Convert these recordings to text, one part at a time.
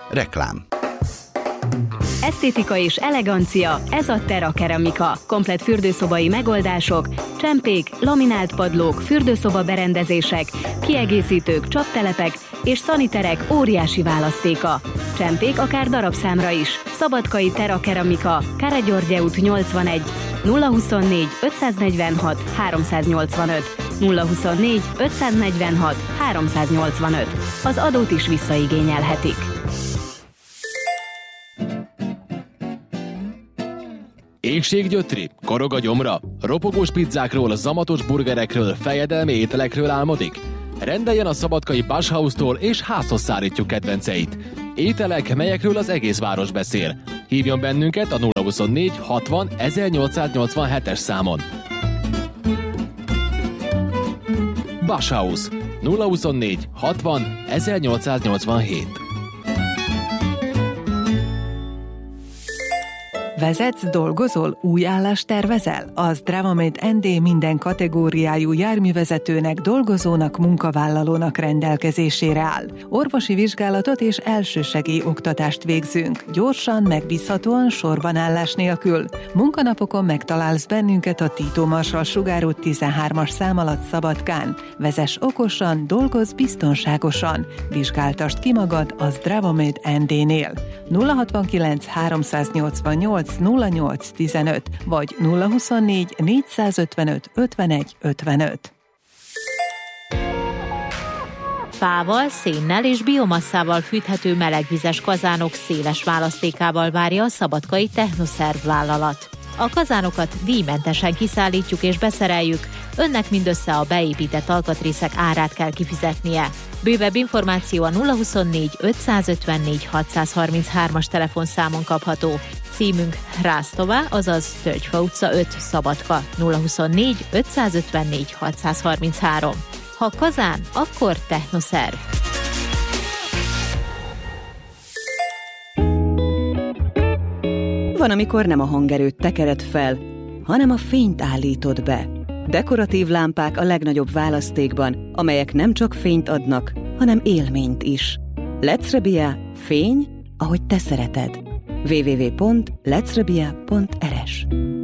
Reklám. Esztétika és elegancia, ez a Terra Keramika. Komplett fürdőszobai megoldások, csempék, laminált padlók, fürdőszoba berendezések, kiegészítők, csaptelepek és szaniterek óriási választéka. Csempék akár darabszámra is. Szabadkai Terra Keramika, Káregyörgye út 81, 024 546 385, 024 546 385. Az adót is visszaigényelhetik. Éhséggyötri, korog a gyomra, ropogós pizzákról, zamatos burgerekről, fejedelmi ételekről álmodik? Rendeljen a szabadkai Bauhaustól és házhoz szállítjuk kedvenceit. Ételek, melyekről az egész város beszél. Hívjon bennünket a 024 60 1887-es számon. Bauhaus 024 60 1887. Vezetsz, dolgozol, új állást tervezel? A Zdravamate ND minden kategóriájú járművezetőnek, dolgozónak, munkavállalónak rendelkezésére áll. Orvosi vizsgálatot és elsősegély oktatást végzünk. Gyorsan, megbízhatóan, sorban állás nélkül. Munkanapokon megtalálsz bennünket a Tito Marsalls sugárút 13-as szám alatt Szabadkán. Vezess okosan, dolgozz biztonságosan. Vizsgáltasd ki magad a Zdravamate ND-nél. 069 388 0815 vagy 024 455 51 55. Fával, szénnel és biomasszával fűthető melegvizes kazánok széles választékával várja a szabadkai Technoszerv vállalat. A kazánokat díjmentesen kiszállítjuk és beszereljük, önnek mindössze a beépített alkatrészek árát kell kifizetnie. Bővebb információ a 024 554 633-as telefonszámon kapható. Címünk Rásztová, azaz Tölgyfa utca 5, Szabadka, 024 554 633. Ha kazán, akkor Technoszerv. Van, amikor nem a hangerőt tekered fel, hanem a fényt állítod be. Dekoratív lámpák a legnagyobb választékban, amelyek nem csak fényt adnak, hanem élményt is. Lecrebia, fény, ahogy te szereted. www.lecrebia.rs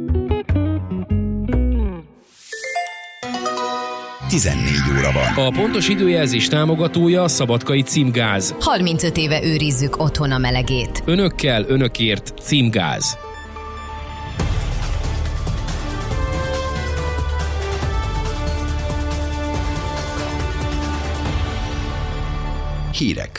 14 óra van. A pontos időjelzés támogatója a Szabadkai Címgáz. 35 éve őrizzük otthon a melegét. Önökkel, önökért Címgáz. Hírek.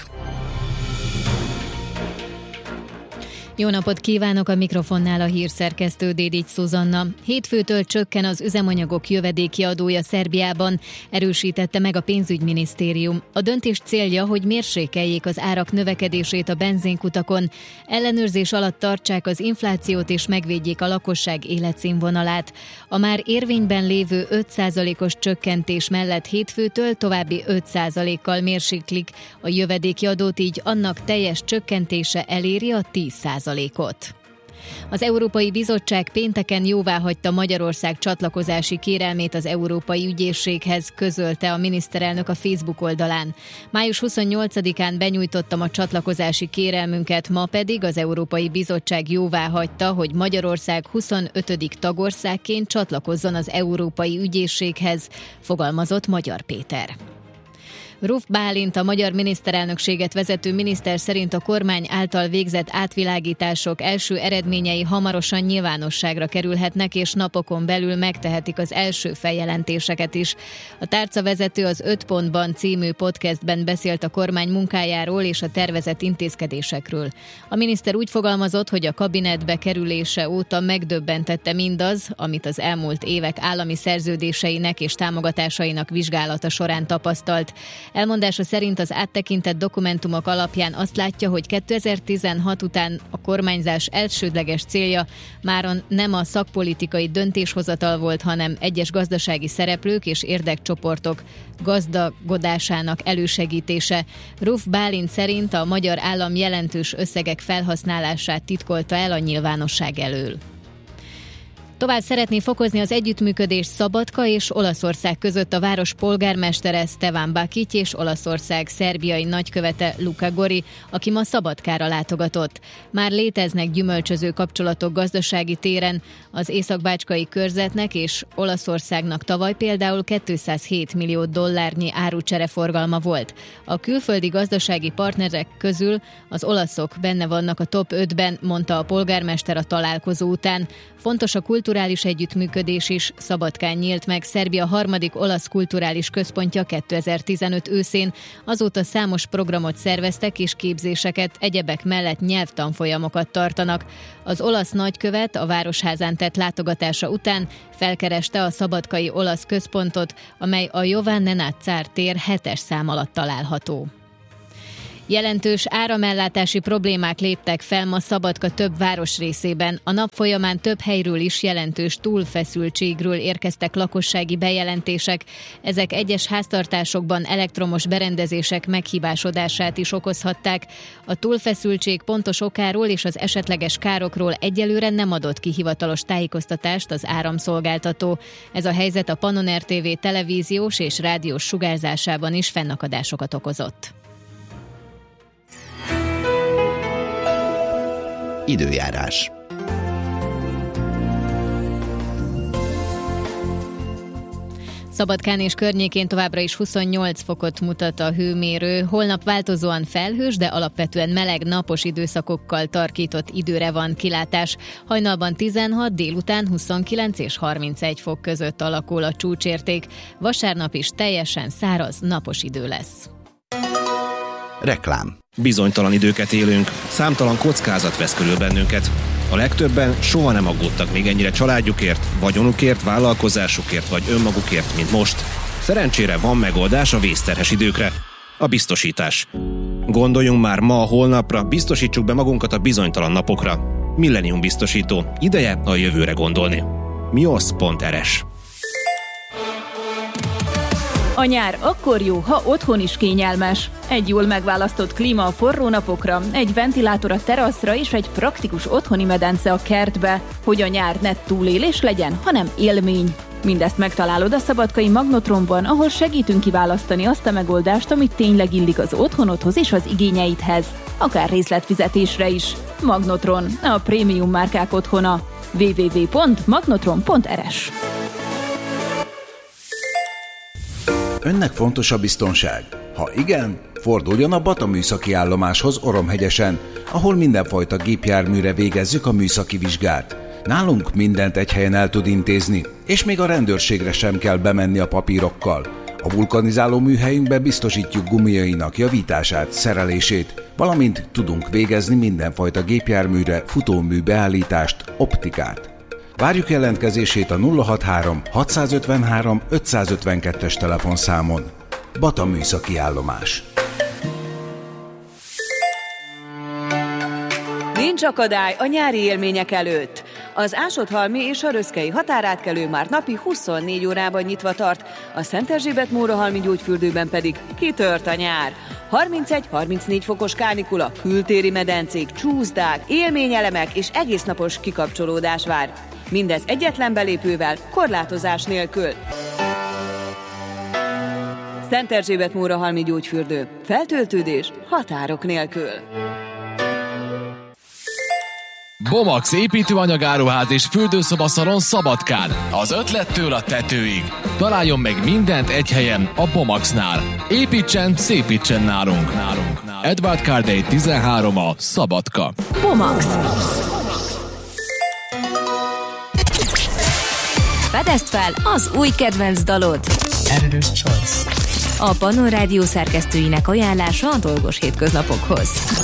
Jó napot kívánok, a mikrofonnál a hírszerkesztő Dédics Zuzanna. Hétfőtől csökken az üzemanyagok jövedéki adója Szerbiában, erősítette meg a pénzügyminisztérium. A döntés célja, hogy mérsékeljék az árak növekedését a benzinkutakon, ellenőrzés alatt tartsák az inflációt és megvédjék a lakosság életszínvonalát. A már érvényben lévő 5%-os csökkentés mellett hétfőtől további 5%-kal mérséklik a jövedéki adót, így annak teljes csökkentése eléri a 10%-ot. Az Európai Bizottság pénteken jóváhagyta Magyarország csatlakozási kérelmét az Európai Ügyészséghez, közölte a miniszterelnök a Facebook oldalán. Május 28-án benyújtottam a csatlakozási kérelmünket, ma pedig az Európai Bizottság jóváhagyta, hogy Magyarország 25. tagországként csatlakozzon az Európai Ügyészséghez, fogalmazott Magyar Péter. Ruf Bálint, a magyar miniszterelnökséget vezető miniszter szerint a kormány által végzett átvilágítások első eredményei hamarosan nyilvánosságra kerülhetnek, és napokon belül megtehetik az első feljelentéseket is. A tárcavezető az 5 pontban című podcastben beszélt a kormány munkájáról és a tervezett intézkedésekről. A miniszter úgy fogalmazott, hogy a kabinetbe kerülése óta megdöbbentette mindaz, amit az elmúlt évek állami szerződéseinek és támogatásainak vizsgálata során tapasztalt. Elmondása szerint az áttekintett dokumentumok alapján azt látja, hogy 2016 után a kormányzás elsődleges célja máron nem a szakpolitikai döntéshozatal volt, hanem egyes gazdasági szereplők és érdekcsoportok gazdagodásának elősegítése. Ruf Bálint szerint a magyar állam jelentős összegek felhasználását titkolta el a nyilvánosság elől. Tovább szeretné fokozni az együttműködést Szabadka és Olaszország között a város polgármestere Stevan Bakic és Olaszország szerbiai nagykövete Luka Gori, aki ma Szabadkára látogatott. Már léteznek gyümölcsöző kapcsolatok gazdasági téren. Az észak-bácskai körzetnek és Olaszországnak tavaly például $207 millió árucsereforgalma volt. A külföldi gazdasági partnerek közül az olaszok benne vannak a top 5-ben, mondta a polgármester a találkozó után. Fontos a kulturális együttműködés is. Szabadkán nyílt meg Szerbia harmadik olasz kulturális központja 2015 őszén. Azóta számos programot szerveztek és képzéseket, egyebek mellett nyelvtanfolyamokat tartanak. Az olasz nagykövet a Városházán tett látogatása után felkereste a szabadkai olasz központot, amely a Jovan Nenad Cár tér 7-es szám alatt található. Jelentős áramellátási problémák léptek fel ma Szabadka több városrészében. A nap folyamán több helyről is jelentős túlfeszültségről érkeztek lakossági bejelentések. Ezek egyes háztartásokban elektromos berendezések meghibásodását is okozhatták. A túlfeszültség pontos okáról és az esetleges károkról egyelőre nem adott ki hivatalos tájékoztatást az áramszolgáltató. Ez a helyzet a Pannon RTV televíziós és rádiós sugárzásában is fennakadásokat okozott. Időjárás. Szabadkán és környékén továbbra is 28 fokot mutat a hőmérő. Holnap változóan felhős, de alapvetően meleg napos időszakokkal tarkított időre van kilátás. Hajnalban 16, délután 29 és 31 fok között alakul a csúcsérték. Vasárnap is teljesen száraz, napos idő lesz. Reklám. Bizonytalan időket élünk, számtalan kockázat vesz körül bennünket. A legtöbben soha nem aggódtak még ennyire családjukért, vagyonukért, vállalkozásukért vagy önmagukért, mint most. Szerencsére van megoldás a vészterhes időkre. A biztosítás. Gondoljunk már ma a holnapra, biztosítsuk be magunkat a bizonytalan napokra. Millennium biztosító. Ideje a jövőre gondolni. Miosz.rs. A nyár akkor jó, ha otthon is kényelmes. Egy jól megválasztott klíma a forró napokra, egy ventilátor a teraszra és egy praktikus otthoni medence a kertbe, hogy a nyár ne túlélés legyen, hanem élmény. Mindezt megtalálod a szabadkai Magnotronban, ahol segítünk kiválasztani azt a megoldást, amit tényleg illik az otthonodhoz és az igényeidhez. Akár részletfizetésre is. Magnotron, a prémium márkák otthona. www.magnotron.rs. Önnek fontos a biztonság? Ha igen, forduljon a Bata műszaki állomáshoz Oromhegyesen, ahol mindenfajta gépjárműre végezzük a műszaki vizsgát. Nálunk mindent egy helyen el tud intézni, és még a rendőrségre sem kell bemenni a papírokkal. A vulkanizáló műhelyünkbe biztosítjuk gumiainak javítását, szerelését, valamint tudunk végezni mindenfajta gépjárműre futómű beállítást, optikát. Várjuk jelentkezését a 063 653 552-es telefonszámon. Bata műszaki állomás. Nincs akadály a nyári élmények előtt. Az Ásodhalmi és a Röszkei határátkelő már napi 24 órában nyitva tart, a Szenterzsébet-Mórahalmi gyógyfürdőben pedig kitört a nyár. 31-34 fokos kánikula, kültéri medencék, csúszdák, élményelemek és egésznapos kikapcsolódás vár. Mindez egyetlen belépővel, korlátozás nélkül. Szenterzsébet-Mórahalmi gyógyfürdő. Feltöltődés határok nélkül. Bomax építőanyagáruház és fürdőszobaszalon Szabadkán. Az ötlettől a tetőig. Találjon meg mindent egy helyen a Bomaxnál. Építsen, szépítsen nálunk. Edward Cardey 13 a Szabadka. Bomax. Fedezd fel az új kedvenc dalod. Editor's Choice. A Pannon Rádió szerkesztőinek ajánlása a dolgos hétköznapokhoz.